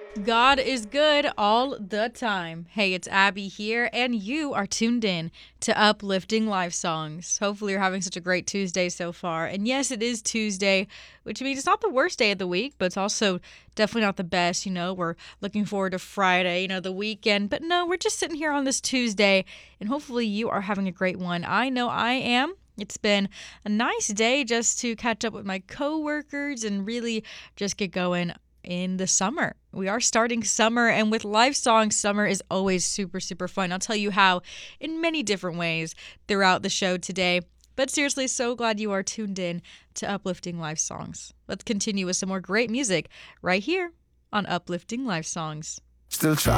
God is good all the time. Hey, it's Abby here, and you are tuned in to Uplifting Life Songs. Hopefully, you're having such a great Tuesday so far. And yes, it is Tuesday, which means it's not the worst day of the week, but it's also definitely not the best. We're looking forward to Friday, the weekend. But no, we're just sitting here on this Tuesday, and hopefully, you are having a great one. I know I am. It's been a nice day just to catch up with my coworkers and really just get going in the summer. We are starting summer, and with live songs, summer is always super, super fun. I'll tell you how in many different ways throughout the show today. But seriously, so glad you are tuned in to Uplifting Live Songs. Let's continue with some more great music right here on Uplifting Live Songs. Still try.